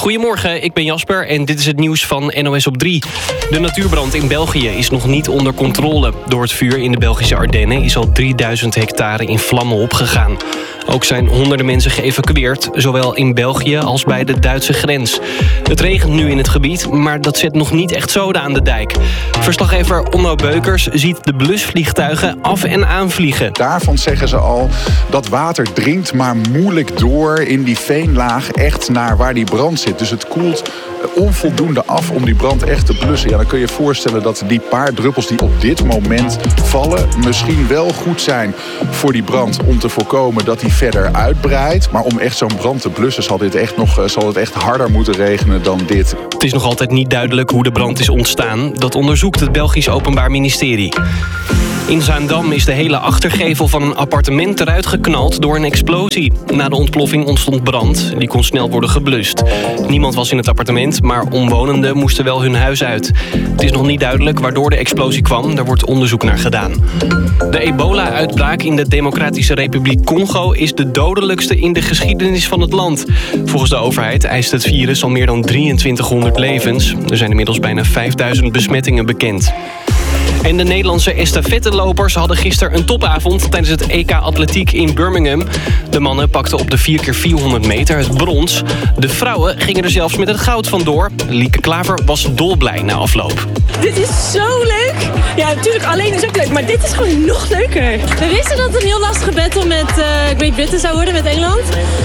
Goedemorgen, ik ben Jasper en dit is het nieuws van NOS op 3. De natuurbrand in België is nog niet onder controle. Door het vuur in de Belgische Ardennen is al 3000 hectare in vlammen opgegaan. Ook zijn honderden mensen geëvacueerd, zowel in België als bij de Duitse grens. Het regent nu in het gebied, maar dat zet nog niet echt zoden aan de dijk. Verslaggever Onno Beukers ziet de blusvliegtuigen af en aanvliegen. Daarvan zeggen ze al, dat water dringt maar moeilijk door in die veenlaag echt naar waar die brand zit. Dus het koelt onvoldoende af om die brand echt te blussen. Ja, dan kun je je voorstellen dat die paar druppels die op dit moment vallen misschien wel goed zijn voor die brand om te voorkomen dat die verder uitbreidt. Maar om echt zo'n brand te blussen zal het echt harder moeten regenen dan dit. Het is nog altijd niet duidelijk hoe de brand is ontstaan. Dat onderzoekt het Belgisch Openbaar Ministerie. In Zaandam is de hele achtergevel van een appartement eruit geknald door een explosie. Na de ontploffing ontstond brand. Die kon snel worden geblust. Niemand was in het appartement, maar omwonenden moesten wel hun huis uit. Het is nog niet duidelijk waardoor de explosie kwam. Daar wordt onderzoek naar gedaan. De ebola-uitbraak in de Democratische Republiek Congo is de dodelijkste in de geschiedenis van het land. Volgens de overheid eist het virus al meer dan 2300 levens. Er zijn inmiddels bijna 5000 besmettingen bekend. En de Nederlandse estafettelopers hadden gisteren een topavond tijdens het EK Atletiek in Birmingham. De mannen pakten op de 4x400 meter het brons. De vrouwen gingen er zelfs met het goud vandoor. Lieke Klaver was dolblij na afloop. Dit is zo leuk! Ja, natuurlijk alleen is ook leuk, maar dit is gewoon nog leuker. We wisten dat het een heel lastige battle met Great Britain zou worden, met Engeland.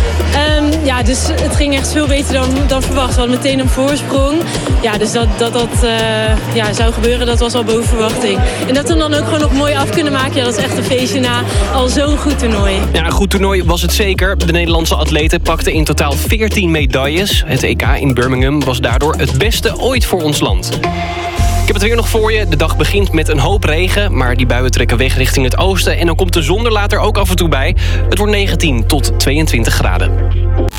Dus het ging echt veel beter dan verwacht. We hadden meteen een voorsprong. Ja, dus dat zou gebeuren, dat was al boven verwachting. En dat we hem dan ook gewoon nog mooi af kunnen maken. Ja, dat is echt een feestje na al zo'n goed toernooi. Ja, een goed toernooi was het zeker. De Nederlandse atleten pakten in totaal 14 medailles. Het EK in Birmingham was daardoor het beste ooit voor ons land. Ik heb het weer nog voor je. De dag begint met een hoop regen, maar die buien trekken weg richting het oosten. En dan komt de zon er later ook af en toe bij. Het wordt 19 tot 22 graden.